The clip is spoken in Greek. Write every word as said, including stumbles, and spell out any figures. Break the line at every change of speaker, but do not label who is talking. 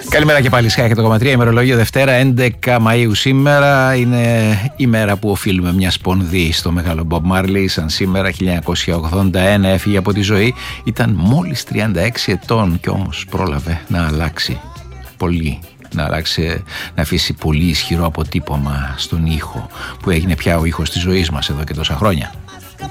Καλημέρα και πάλι, Sky εκατό κόμμα τρία, ημερολόγιο Δευτέρα, έντεκα Μαΐου σήμερα. Είναι η μέρα που οφείλουμε μια σπονδί στο μεγάλο Bob Marley. Σαν σήμερα, χίλια εννιακόσια ογδόντα ένα, έφυγε από τη ζωή. Ήταν μόλις τριάντα έξι ετών και όμως πρόλαβε να αλλάξει πολύ. Να αλλάξει, να αφήσει πολύ ισχυρό αποτύπωμα στον ήχο που έγινε πια ο ήχος της ζωής μας εδώ και τόσα χρόνια.